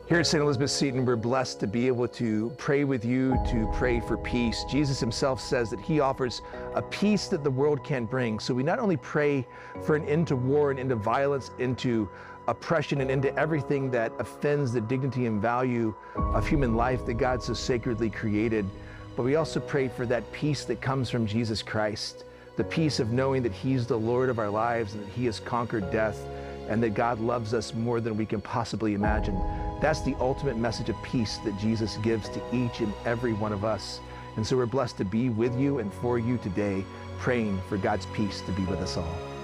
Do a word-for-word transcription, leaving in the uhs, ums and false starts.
Here at Saint Elizabeth Seton, we're blessed to be able to pray with you, to pray for peace. Jesus himself says that he offers a peace that the world can't bring. So we not only pray for an end to war and into violence, into oppression, and into everything that offends the dignity and value of human life that God so sacredly created, but we also pray for that peace that comes from Jesus Christ, the peace of knowing that he's the Lord of our lives and that he has conquered death and that God loves us more than we can possibly imagine. That's the ultimate message of peace that Jesus gives to each and every one of us. And so we're blessed to be with you and for you today, praying for God's peace to be with us all.